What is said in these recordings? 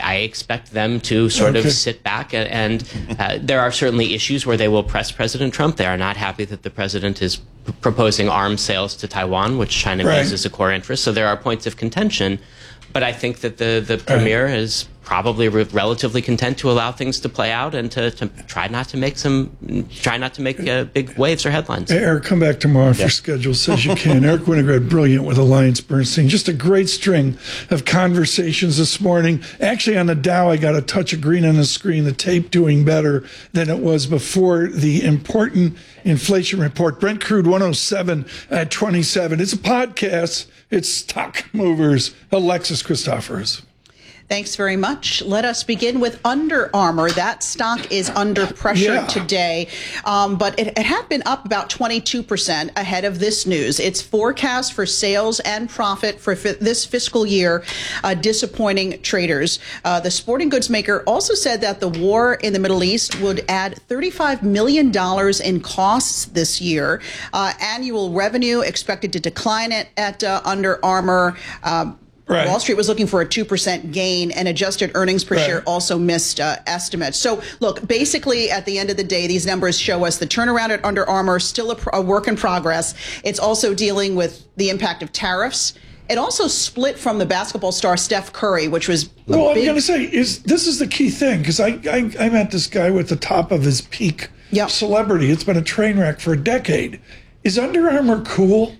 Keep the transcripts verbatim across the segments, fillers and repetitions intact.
I expect them to sort okay. of sit back, and, and uh, there are certainly issues where they will press President Trump. They are not happy that the president is p- proposing arms sales to Taiwan, which China right. views as a core interest. So there are points of contention. But I think that the, the premier right. is probably re- relatively content to allow things to play out and to, to try not to make some, try not to make uh, big waves or headlines. Hey, Eric, come back tomorrow if yeah. your schedule says you can. Eric Winograd, brilliant with Alliance Bernstein. Just a great string of conversations this morning. Actually, on the Dow, I got a touch of green on the screen, the tape doing better than it was before the important inflation report. Brent crude one oh seven at twenty-seven. It's a podcast. It's Stock Movers. Alexis Christoforous. Thanks very much. Let us begin with Under Armour. That stock is under pressure yeah. today, um, but it, it had been up about twenty-two percent ahead of this news. Its forecast for sales and profit for fi- this fiscal year uh, disappointing traders. Uh, the sporting goods maker also said that the war in the Middle East would add thirty-five million dollars in costs this year. Uh, annual revenue expected to decline at, at uh, Under Armour. Uh, Right. Wall Street was looking for a two percent gain, and adjusted earnings per right. share also missed uh, estimates. So, look, basically, at the end of the day, these numbers show us the turnaround at Under Armour, still a, pr- a work in progress. It's also dealing with the impact of tariffs. It also split from the basketball star Steph Curry, which was well, big. I'm going to say, is this is the key thing, because I, I, I met this guy with the top of his peak yep. celebrity. It's been a train wreck for a decade. Is Under Armour cool?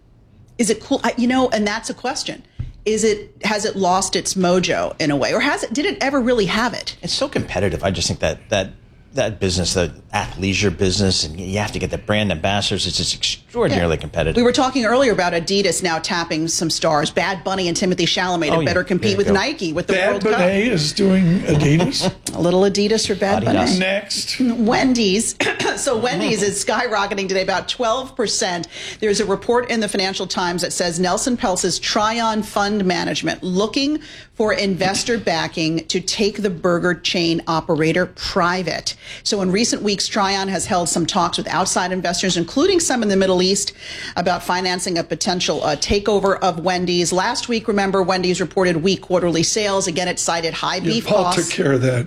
Is it cool? I, you know, and that's a question. Is it, has it lost its mojo in a way, or has it, did it ever really have it? It's so competitive. I just think that that that business, the athleisure business, and you have to get the brand ambassadors. It's just extraordinarily yeah. competitive. We were talking earlier about Adidas now tapping some stars. Bad Bunny and Timothy Chalamet to oh, yeah. better compete with go. Nike with the Bad World Bunny Cup. is doing Adidas. A little Adidas for Bad Adidas. Bunny. Next. Wendy's. So Wendy's is skyrocketing today about twelve percent. There's a report in the Financial Times that says Nelson Peltz's Tryon Fund Management looking for investor backing to take the burger chain operator private. So in recent weeks, Tryon has held some talks with outside investors, including some in the Middle East, about financing a potential uh, takeover of Wendy's. Last week, remember, Wendy's reported weak quarterly sales. Again, it cited high yeah, beef Paul costs. took care of that.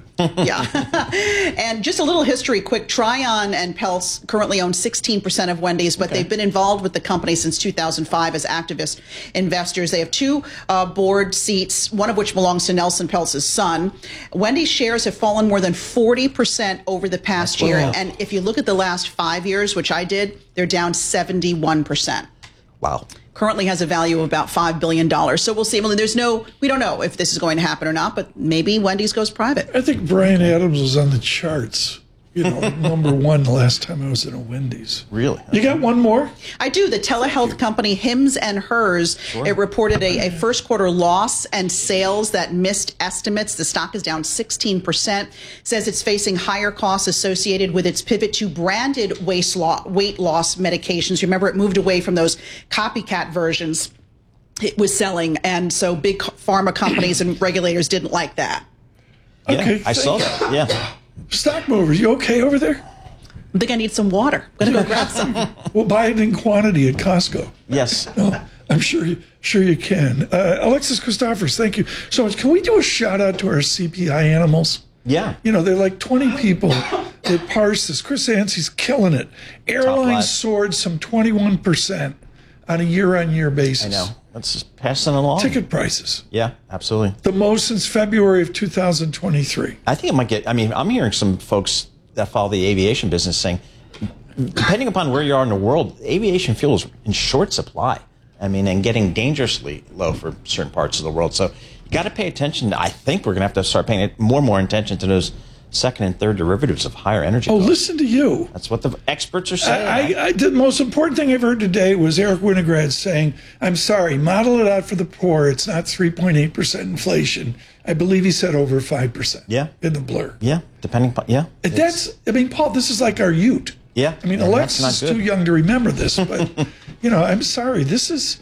Yeah. And just a little history quick. Tryon and Peltz currently own sixteen percent of Wendy's, but okay. they've been involved with the company since two thousand five as activist investors. They have two uh, board seats, one of which belongs to Nelson Peltz's son. Wendy's shares have fallen more than forty percent over the past year. Wow. And if you look at the last five years, which I did, they're down seventy-one percent. Wow. Currently has a value of about five billion dollars. So we'll see. Well, there's no, we don't know if this is going to happen or not, but maybe Wendy's goes private. I think Bryan Adams was on the charts. You know, number one the last time I was in a Wendy's. Really? You got one more? I do. The telehealth company Hims and Hers, sure. it reported a, a first quarter loss and sales that missed estimates. The stock is down sixteen percent. Says it's facing higher costs associated with its pivot to branded weight loss, weight loss medications. Remember, it moved away from those copycat versions it was selling. And so big pharma companies and regulators didn't like that. Yeah, Okay, I saw that. Yeah. Stock movers, you okay over there? I think I need some water. I'm going to go grab some. We'll buy it in quantity at Costco. Yes. No, I'm sure you, sure you can. Uh, Alexis Christoforous, thank you so much. Can we do a shout out to our C P I animals? Yeah. You know, they're like twenty people that parse this. Chris Yancey's killing it. Airlines soared some twenty-one percent on a year-on-year basis. I know. Let's just pass it along. Ticket prices. Yeah, absolutely. The most since February of two thousand twenty-three. I think it might get, I mean, I'm hearing some folks that follow the aviation business saying, depending upon where you are in the world, aviation fuel is in short supply. I mean, and getting dangerously low for certain parts of the world. So you got to pay attention. I think we're going to have to start paying more and more attention to those second and third derivatives of higher energy Oh, costs. listen to you. That's what the experts are saying. I, I, I, the most important thing I've heard today was Eric Winograd saying, I'm sorry, model it out for the poor. It's not three point eight percent inflation. I believe he said over five percent Yeah. in the blur. Yeah, depending upon, yeah. And that's, I mean, Paul, this is like our Ute. Yeah. I mean, yeah, Alexis is too young to remember this, but, you know, I'm sorry. This is,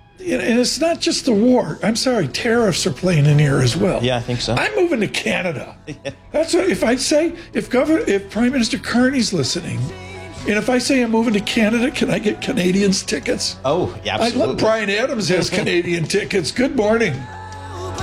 and it's not just the war. I'm sorry, tariffs are playing in here as well. Yeah, I think so. I'm moving to Canada. That's what, if I say, if Governor, if Prime Minister Carney's listening, and if I say I'm moving to Canada, can I get Canadians tickets? Oh, yeah, absolutely. I let Bryan Adams has Canadian tickets. Good morning.